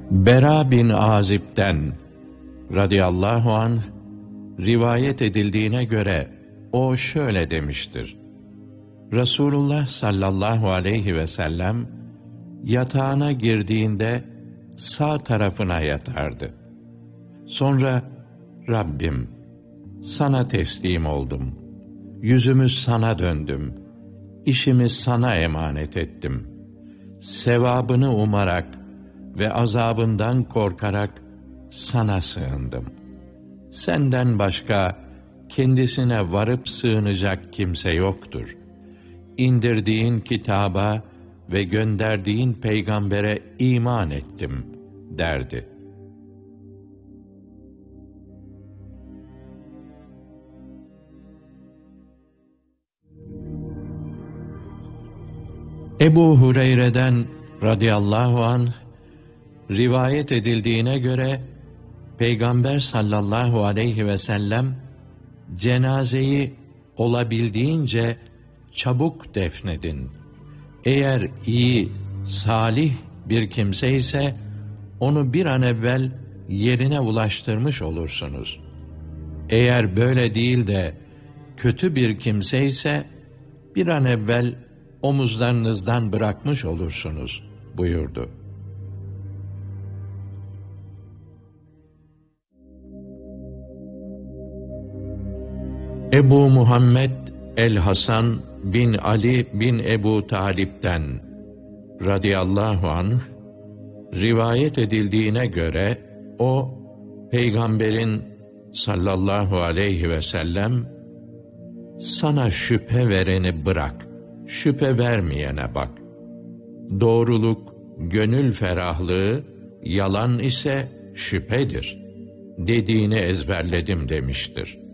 Bera bin Azib'den radıyallahu anh rivayet edildiğine göre o şöyle demiştir: Resulullah sallallahu aleyhi ve sellem yatağına girdiğinde sağ tarafına yatardı. Sonra Rabbim, sana teslim oldum, yüzümü sana döndüm, işimi sana emanet ettim. Sevabını umarak ve azabından korkarak sana sığındım. Senden başka kendisine varıp sığınacak kimse yoktur. İndirdiğin kitaba ve gönderdiğin peygambere iman ettim derdi. Ebu Hureyre'den radıyallahu anh rivayet edildiğine göre Peygamber sallallahu aleyhi ve sellem cenazeyi olabildiğince çabuk defnedin. Eğer iyi, salih bir kimse ise onu bir an evvel yerine ulaştırmış olursunuz. Eğer böyle değil de kötü bir kimse ise bir an evvel omuzlarınızdan bırakmış olursunuz buyurdu. Ebu Muhammed el-Hasan bin Ali bin Ebu Talip'ten radıyallahu anh rivayet edildiğine göre o Peygamberin sallallahu aleyhi ve sellem sana şüphe vereni bırak, şüphe vermeyene bak. Doğruluk, gönül ferahlığı, yalan ise şüphedir dediğini ezberledim demiştir.